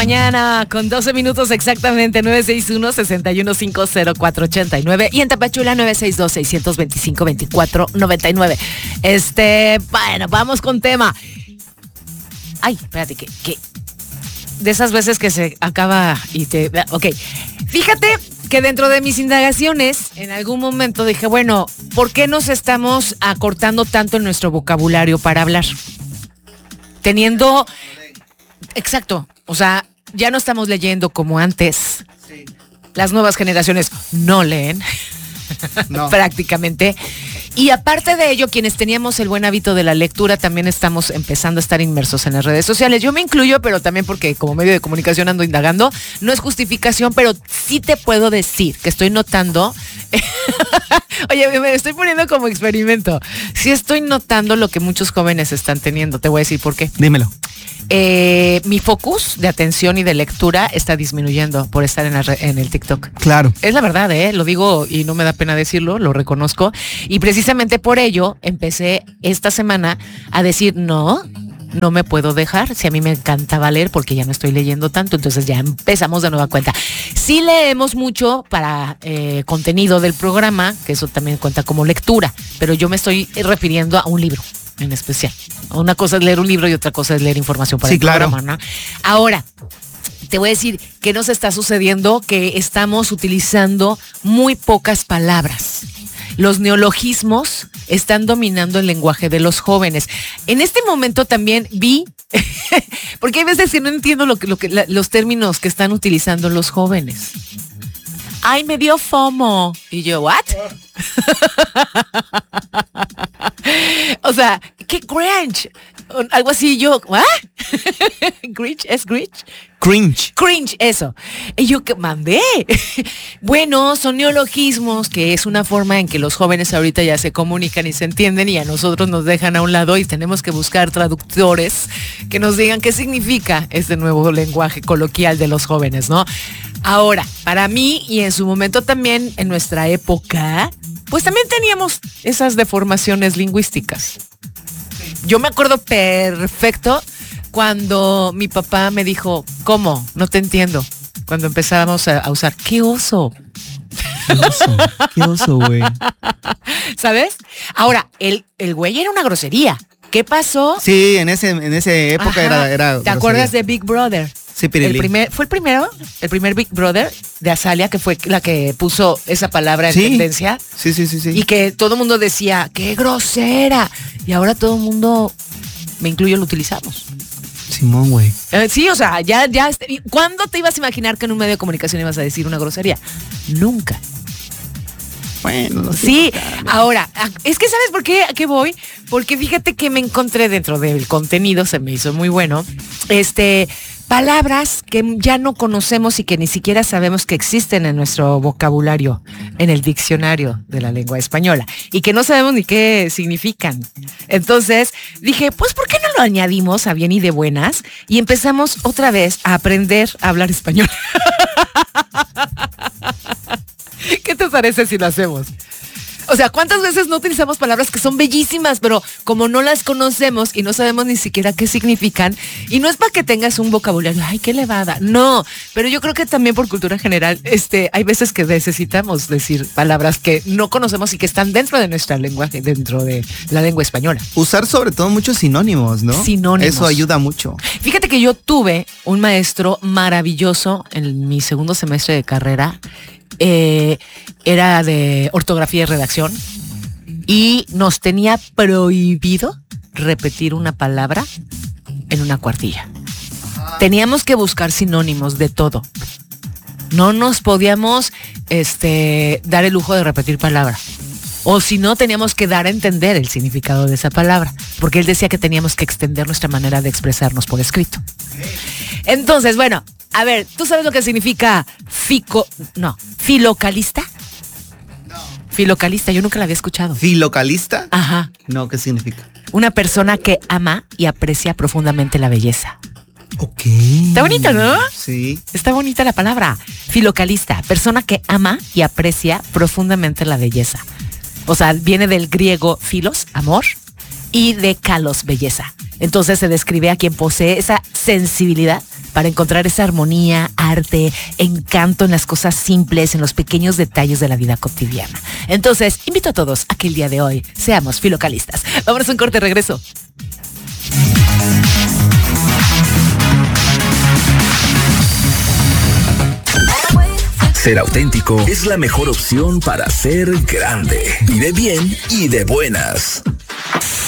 mañana, con 12 minutos exactamente, 961-615-0489 y en Tapachula 962-625-2499. Bueno, vamos con tema. Ay, espérate, que de esas veces que se acaba y te... Ok, fíjate que dentro de mis indagaciones, en algún momento dije, bueno, ¿por qué nos estamos acortando tanto en nuestro vocabulario para hablar? Teniendo... Exacto, o sea, ya no estamos leyendo como antes. Sí. Las nuevas generaciones no leen, no. Prácticamente. Y aparte de ello, quienes teníamos el buen hábito de la lectura, también estamos empezando a estar inmersos en las redes sociales. Yo me incluyo, pero también porque como medio de comunicación ando indagando. No es justificación, pero sí te puedo decir que estoy notando... Oye, me estoy poniendo como experimento. Sí estoy notando lo que muchos jóvenes están teniendo. Te voy a decir por qué. Dímelo. Mi focus de atención y de lectura está disminuyendo por estar en el TikTok. Claro. Es la verdad, lo digo y no me da pena decirlo, lo reconozco. Y precisamente por ello empecé esta semana a decir no me puedo dejar. Si a mí me encantaba leer porque ya no estoy leyendo tanto, entonces ya empezamos de nueva cuenta. Sí leemos mucho para contenido del programa, que eso también cuenta como lectura, pero yo me estoy refiriendo a un libro en especial. Una cosa es leer un libro y otra cosa es leer información para el programa, ¿no? Ahora, te voy a decir qué nos está sucediendo, que estamos utilizando muy pocas palabras. Los neologismos están dominando el lenguaje de los jóvenes. En este momento también vi, porque hay veces que no entiendo los términos que están utilizando los jóvenes. Ay, me dio FOMO. Y yo, ¿what? O sea, qué cringe. Algo así, yo, ¿what? ¿Cringe? ¿Es cringe? Cringe, eso. Y yo, ¿qué mandé? Bueno, son neologismos, que es una forma en que los jóvenes ahorita ya se comunican y se entienden y a nosotros nos dejan a un lado y tenemos que buscar traductores que nos digan qué significa este nuevo lenguaje coloquial de los jóvenes, ¿no? Ahora, para mí y en su momento también, en nuestra época, pues también teníamos esas deformaciones lingüísticas. Yo me acuerdo perfecto cuando mi papá me dijo, ¿cómo? No te entiendo. Cuando empezábamos a usar, ¡qué oso! Qué oso, güey. ¿Sabes? Ahora, el güey era una grosería. ¿Qué pasó? Sí, en esa época era ¿Te grosería. acuerdas de Big Brother? Sí, Pirelli. ¿Fue el primer Big Brother de Azalia, que fue la que puso esa palabra en tendencia? Sí. Y que todo el mundo decía, ¡qué grosera! Y ahora todo el mundo, me incluyo, lo utilizamos. Simón, güey. Sí, o sea, ya. ¿Cuándo te ibas a imaginar que en un medio de comunicación ibas a decir una grosería? Nunca. Bueno, no sé. Sí, ahora, es que ¿sabes por qué? ¿A qué voy? Porque fíjate que me encontré dentro del contenido, se me hizo muy bueno, palabras que ya no conocemos y que ni siquiera sabemos que existen en nuestro vocabulario, en el diccionario de la lengua española, y que no sabemos ni qué significan. Entonces dije, pues ¿por qué no lo añadimos a bien y de buenas? Y empezamos otra vez a aprender a hablar español. ¿Qué te parece si lo hacemos? O sea, ¿cuántas veces no utilizamos palabras que son bellísimas, pero como no las conocemos y no sabemos ni siquiera qué significan? Y no es para que tengas un vocabulario, ay, qué elevada. No, pero yo creo que también por cultura general, hay veces que necesitamos decir palabras que no conocemos y que están dentro de nuestra lenguaje, dentro de la lengua española. Usar sobre todo muchos sinónimos, ¿no? Sinónimos. Eso ayuda mucho. Fíjate que yo tuve un maestro maravilloso en mi segundo semestre de carrera. Era de ortografía y redacción y nos tenía prohibido repetir una palabra en una cuartilla. Teníamos que buscar sinónimos de todo. No nos podíamos dar el lujo de repetir palabra. O si no, teníamos que dar a entender el significado de esa palabra, porque él decía que teníamos que extender nuestra manera de expresarnos por escrito. Entonces, bueno, a ver, ¿tú sabes lo que significa filocalista? No. Filocalista, yo nunca la había escuchado. ¿Filocalista? Ajá. No, ¿qué significa? Una persona que ama y aprecia profundamente la belleza. Ok. Está bonita, ¿no? Sí. Está bonita la palabra. Filocalista, persona que ama y aprecia profundamente la belleza. O sea, viene del griego filos, amor, y de kalos, belleza. Entonces se describe a quien posee esa sensibilidad para encontrar esa armonía, arte, encanto en las cosas simples, en los pequeños detalles de la vida cotidiana. Entonces, invito a todos a que el día de hoy seamos filocalistas. Vámonos a un corte, regreso. Ser auténtico es la mejor opción para ser grande. Vive bien y de buenas.